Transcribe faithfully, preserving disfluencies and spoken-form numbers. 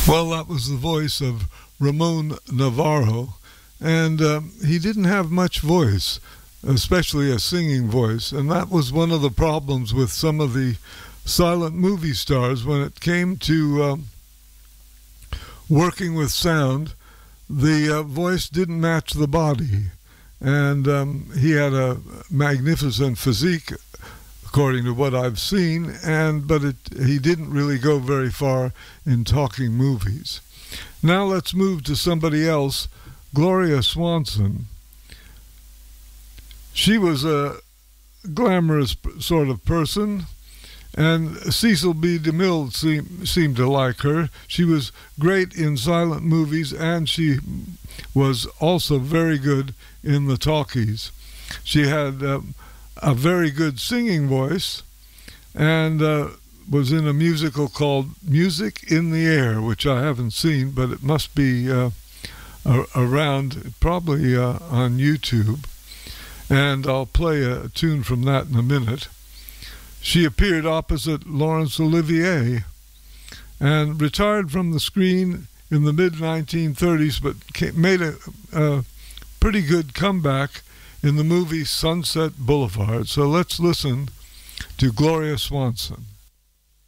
Well, that was the voice of Ramon Navarro, and um, he didn't have much voice, especially a singing voice, and that was one of the problems with some of the silent movie stars when it came to um, working with sound. The uh, voice didn't match the body, and um, he had a magnificent physique, according to what I've seen, and but it, he didn't really go very far in talking movies. Now let's move to somebody else, Gloria Swanson. She was a glamorous sort of person, and Cecil B. DeMille seem, seemed to like her. She was great in silent movies, and she was also very good in the talkies. She had um, a very good singing voice, and uh, was in a musical called Music in the Air, which I haven't seen, but it must be uh, around, probably uh, on YouTube. And I'll play a tune from that in a minute. She appeared opposite Laurence Olivier and retired from the screen in the mid nineteen thirties, but came, made a, a pretty good comeback in the movie Sunset Boulevard. So let's listen to Gloria Swanson.